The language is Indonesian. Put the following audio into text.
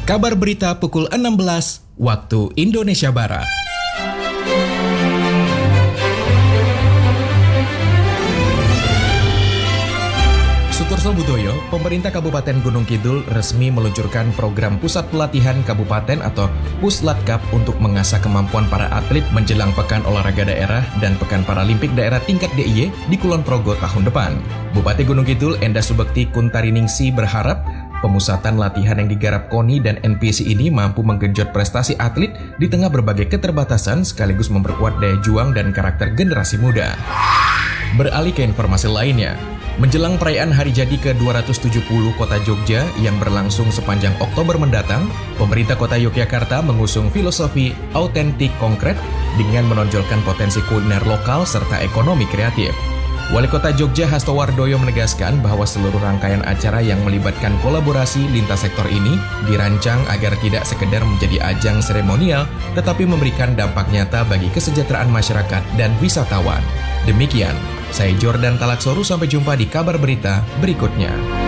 Kabar berita pukul 16 waktu Indonesia Barat. Sutorso Budoyo, pemerintah Kabupaten Gunung Kidul resmi meluncurkan program Pusat Pelatihan Kabupaten atau Puslatkap untuk mengasah kemampuan para atlet menjelang Pekan Olahraga Daerah dan Pekan Paralimpik Daerah tingkat DIY di Kulon Progo tahun depan. Bupati Gunung Kidul Endah Subekti Kuntariningsi berharap pemusatan latihan yang digarap KONI dan NPC ini mampu menggenjot prestasi atlet di tengah berbagai keterbatasan sekaligus memperkuat daya juang dan karakter generasi muda. Beralih ke informasi lainnya, menjelang perayaan Hari Jadi ke-270 Kota Jogja yang berlangsung sepanjang Oktober mendatang, pemerintah Kota Yogyakarta mengusung filosofi autentik konkret dengan menonjolkan potensi kuliner lokal serta ekonomi kreatif. Wali Kota Jogja Hasto Wardoyo menegaskan bahwa seluruh rangkaian acara yang melibatkan kolaborasi lintas sektor ini dirancang agar tidak sekedar menjadi ajang seremonial, tetapi memberikan dampak nyata bagi kesejahteraan masyarakat dan wisatawan. Demikian, saya Jordan Talaksoru, sampai jumpa di kabar berita berikutnya.